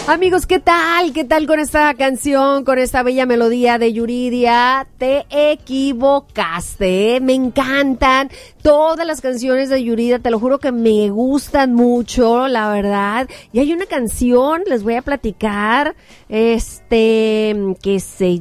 Amigos, ¿qué tal? ¿Qué tal con esta canción, con esta bella melodía de Yuridia? Te equivocaste, me encantan todas las canciones de Yuridia, te lo juro que me gustan mucho, la verdad. Y hay una canción, les voy a platicar, que se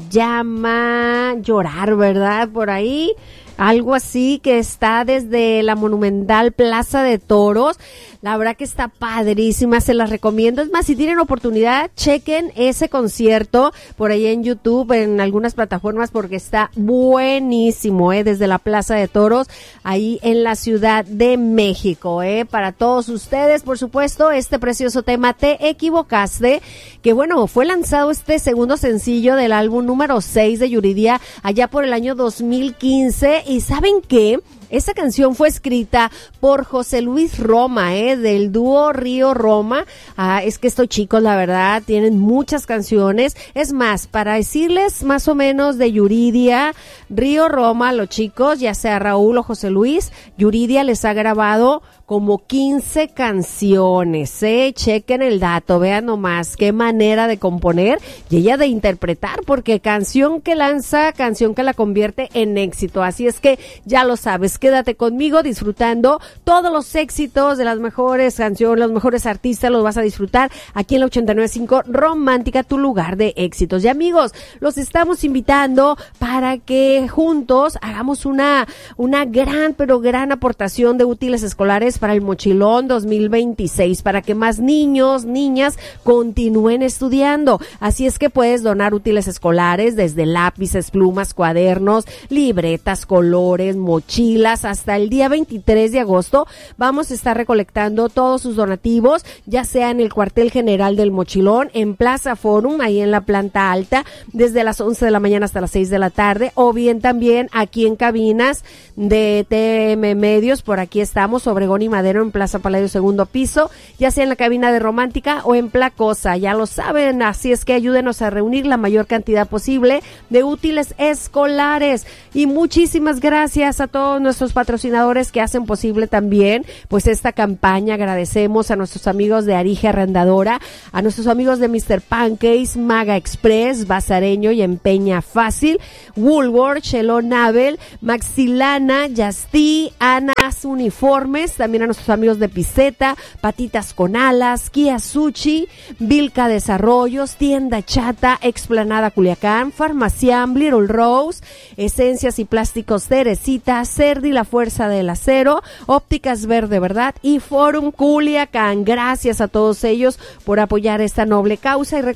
llama Llorar, ¿verdad? Por ahí. Algo así, que está desde la monumental Plaza de Toros. La verdad que está padrísima, se las recomiendo. Es más, si tienen oportunidad, chequen ese concierto por ahí en YouTube, en algunas plataformas, porque está buenísimo, desde la Plaza de Toros, ahí en la Ciudad de México, para todos ustedes, por supuesto, este precioso tema, Te equivocaste, que bueno, fue lanzado este segundo sencillo del álbum número 6 de Yuridia, allá por el año 2015, y ¿saben qué? Esta canción fue escrita por José Luis Roma, del dúo Río Roma. Es que estos chicos, la verdad, tienen muchas canciones. Es más, para decirles más o menos de Yuridia, Río Roma, los chicos, ya sea Raúl o José Luis, Yuridia les ha grabado como 15 canciones, chequen el dato, vean nomás qué manera de componer y ella de interpretar, porque canción que lanza, canción que la convierte en éxito, así es que ya lo sabes, quédate conmigo disfrutando todos los éxitos de las mejores canciones, los mejores artistas, los vas a disfrutar aquí en la 89.5 Romántica, tu lugar de éxitos. Y amigos, los estamos invitando para que juntos hagamos una gran, pero gran aportación de útiles escolares para el Mochilón 2026, para que más niños, niñas continúen estudiando. Así es que puedes donar útiles escolares desde lápices, plumas, cuadernos, libretas, colores, mochilas. Hasta el día 23 de agosto vamos a estar recolectando todos sus donativos, ya sea en el cuartel general del Mochilón, en Plaza Forum, ahí en la planta alta, desde las 11 de la mañana hasta las 6 de la tarde, o bien también aquí en cabinas de TM Medios, por aquí estamos, Obregón y Madero, en Plaza Palacio, segundo piso, ya sea en la cabina de Romántica o en Placosa, ya lo saben, así es que ayúdenos a reunir la mayor cantidad posible de útiles escolares. Y muchísimas gracias a todos nuestros patrocinadores que hacen posible también pues esta campaña. Agradecemos a nuestros amigos de Arige Arrendadora, a nuestros amigos de Mr. Pancakes, Maga Express, Bazareño y Empeña Fácil, Woolworth, Shelo Nabel, Maxilana, Yastí, Anas Uniformes, también a nuestros amigos de Piseta, Patitas con Alas, Kia Sushi, Vilca Desarrollos, Tienda Chata, Explanada Culiacán, Farmaciam, Little Rose, Esencias y Plásticos Teresita, Cerdi, La Fuerza del Acero, Ópticas Verde Verdad y Forum Culiacán. Gracias a todos ellos por apoyar esta noble causa y